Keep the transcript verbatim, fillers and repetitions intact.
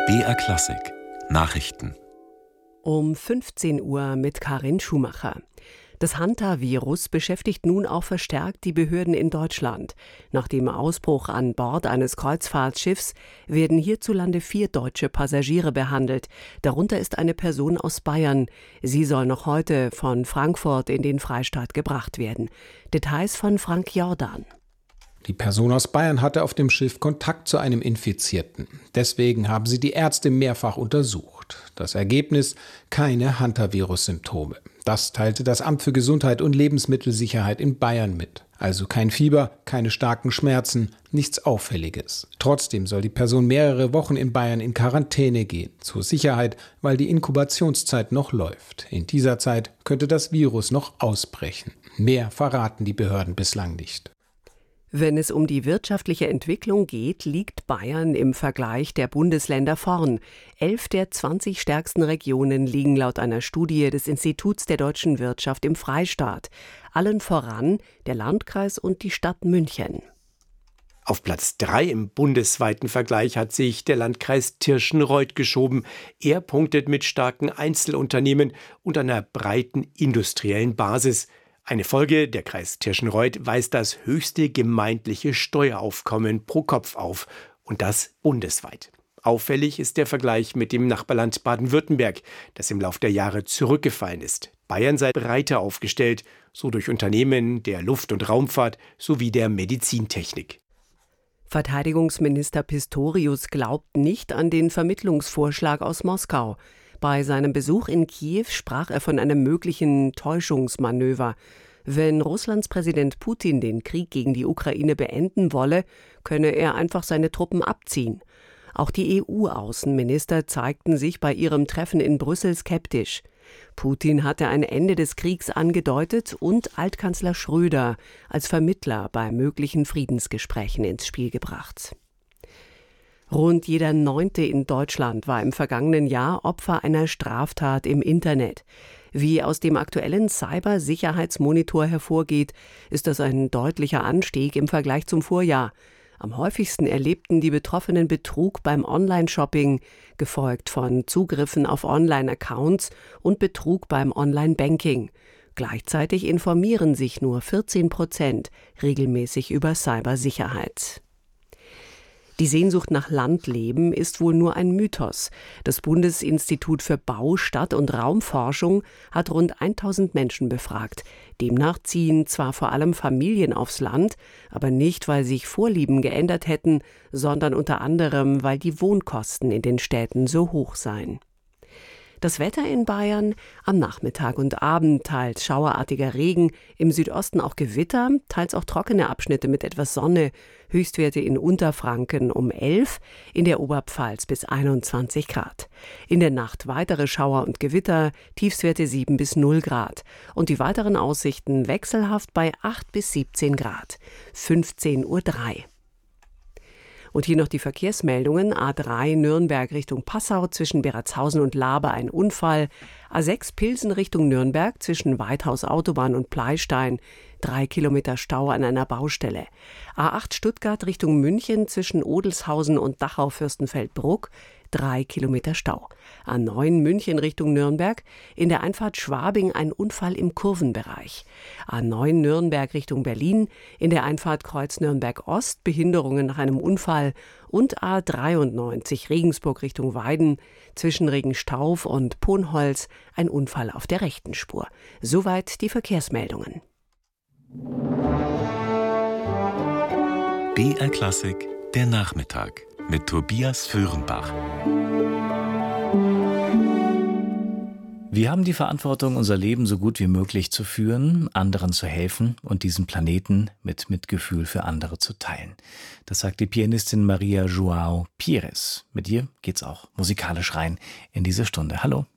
B R Klassik Nachrichten Um fünfzehn Uhr mit Karin Schumacher. Das Hantavirus beschäftigt nun auch verstärkt die Behörden in Deutschland. Nach dem Ausbruch an Bord eines Kreuzfahrtschiffs werden hierzulande vier deutsche Passagiere behandelt. Darunter ist eine Person aus Bayern. Sie soll noch heute von Frankfurt in den Freistaat gebracht werden. Details von Frank Jordan. Die Person aus Bayern hatte auf dem Schiff Kontakt zu einem Infizierten. Deswegen haben sie die Ärzte mehrfach untersucht. Das Ergebnis: keine Hantavirus-Symptome. Das teilte das Amt für Gesundheit und Lebensmittelsicherheit in Bayern mit. Also kein Fieber, keine starken Schmerzen, nichts Auffälliges. Trotzdem soll die Person mehrere Wochen in Bayern in Quarantäne gehen. Zur Sicherheit, weil die Inkubationszeit noch läuft. In dieser Zeit könnte das Virus noch ausbrechen. Mehr verraten die Behörden bislang nicht. Wenn es um die wirtschaftliche Entwicklung geht, liegt Bayern im Vergleich der Bundesländer vorn. Elf der zwanzig stärksten Regionen liegen laut einer Studie des Instituts der deutschen Wirtschaft im Freistaat. Allen voran der Landkreis und die Stadt München. Auf Platz drei im bundesweiten Vergleich hat sich der Landkreis Tirschenreuth geschoben. Er punktet mit starken Einzelunternehmen und einer breiten industriellen Basis. Eine Folge: der Kreis Tirschenreuth weist das höchste gemeindliche Steueraufkommen pro Kopf auf, und das bundesweit. Auffällig ist der Vergleich mit dem Nachbarland Baden-Württemberg, das im Lauf der Jahre zurückgefallen ist. Bayern sei breiter aufgestellt, so durch Unternehmen der Luft- und Raumfahrt sowie der Medizintechnik. Verteidigungsminister Pistorius glaubt nicht an den Vermittlungsvorschlag aus Moskau. Bei seinem Besuch in Kiew sprach er von einem möglichen Täuschungsmanöver. Wenn Russlands Präsident Putin den Krieg gegen die Ukraine beenden wolle, könne er einfach seine Truppen abziehen. Auch die E U-Außenminister zeigten sich bei ihrem Treffen in Brüssel skeptisch. Putin hatte ein Ende des Kriegs angedeutet und Altkanzler Schröder als Vermittler bei möglichen Friedensgesprächen ins Spiel gebracht. Rund jeder Neunte in Deutschland war im vergangenen Jahr Opfer einer Straftat im Internet. Wie aus dem aktuellen Cybersicherheitsmonitor hervorgeht, ist das ein deutlicher Anstieg im Vergleich zum Vorjahr. Am häufigsten erlebten die Betroffenen Betrug beim Online-Shopping, gefolgt von Zugriffen auf Online-Accounts und Betrug beim Online-Banking. Gleichzeitig informieren sich nur vierzehn Prozent regelmäßig über Cybersicherheit. Die Sehnsucht nach Landleben ist wohl nur ein Mythos. Das Bundesinstitut für Bau-, Stadt- und Raumforschung hat rund tausend Menschen befragt. Demnach ziehen zwar vor allem Familien aufs Land, aber nicht, weil sich Vorlieben geändert hätten, sondern unter anderem, weil die Wohnkosten in den Städten so hoch seien. Das Wetter in Bayern: am Nachmittag und Abend teils schauerartiger Regen, im Südosten auch Gewitter, teils auch trockene Abschnitte mit etwas Sonne, Höchstwerte in Unterfranken um elf, in der Oberpfalz bis einundzwanzig Grad. In der Nacht weitere Schauer und Gewitter, Tiefstwerte sieben bis null Grad. Und die weiteren Aussichten wechselhaft bei acht bis siebzehn Grad. fünfzehn Uhr drei. Und hier noch die Verkehrsmeldungen. A drei Nürnberg Richtung Passau, zwischen Beratshausen und Laber ein Unfall. A sechs Pilsen Richtung Nürnberg, zwischen Weithaus Autobahn und Pleystein, drei Kilometer Stau an einer Baustelle. A acht Stuttgart Richtung München, zwischen Odelshausen und Dachau-Fürstenfeldbruck, drei Kilometer Stau. A neun München Richtung Nürnberg, in der Einfahrt Schwabing ein Unfall im Kurvenbereich. A neun Nürnberg Richtung Berlin, in der Einfahrt Kreuz Nürnberg Ost, Behinderungen nach einem Unfall. Und A dreiundneunzig Regensburg Richtung Weiden, zwischen Regenstauf und Ponholz ein Unfall auf der rechten Spur. Soweit die Verkehrsmeldungen. B R Klassik, der Nachmittag mit Tobias Föhrenbach. Wir haben die Verantwortung, unser Leben so gut wie möglich zu führen, anderen zu helfen und diesen Planeten mit Mitgefühl für andere zu teilen. Das sagt die Pianistin Maria João Pires. Mit ihr geht's auch musikalisch rein in diese Stunde. Hallo.